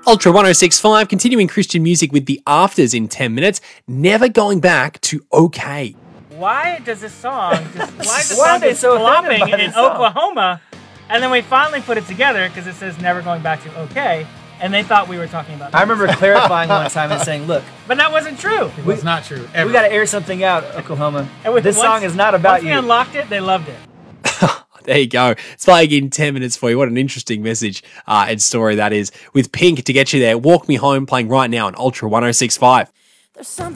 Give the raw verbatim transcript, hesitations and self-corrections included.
Ultra one oh six point five, continuing Christian music with the Afters in ten minutes, never going back to OK. Why does this song just, why is this Why are song they just so flopping offended by in this song? Oklahoma? And then we finally put it together because it says never going back to OK, and they thought we were talking about I remember clarifying one time and saying, look, But that wasn't true. It was not true. Ever. we got to air something out, Oklahoma. And we- This once- song is not about Once we you. unlocked it, they loved it. There you go. It's playing in ten minutes for you. What an interesting message uh, and story that is. With Pink to get you there. Walk Me Home playing right now on Ultra one oh six point five. There's something